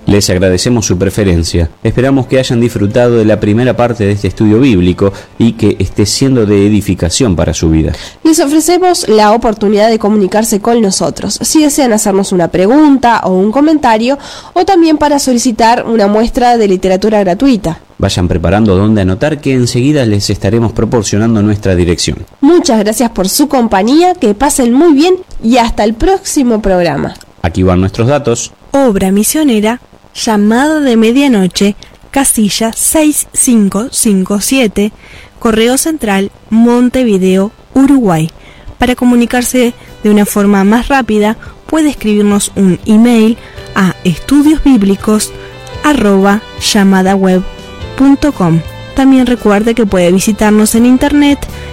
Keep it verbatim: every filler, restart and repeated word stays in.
Les agradecemos su preferencia. Esperamos que hayan disfrutado de la primera parte de este estudio bíblico y que esté siendo de edificación para su vida. Les ofrecemos la oportunidad de comunicarse con nosotros, si desean hacernos una pregunta o un comentario, o también para solicitar una muestra de literatura gratuita. Vayan preparando dónde anotar, que enseguida les estaremos proporcionando nuestra dirección. Muchas gracias por su compañía, que pasen muy bien y hasta el próximo programa. Aquí van nuestros datos. Obra misionera, llamado de medianoche, casilla seis cinco cinco siete, Correo Central, Montevideo, Uruguay. Para comunicarse de una forma más rápida, puede escribirnos un email a estudiosbiblicos arroba llamadaweb punto com. También recuerde que puede visitarnos en internet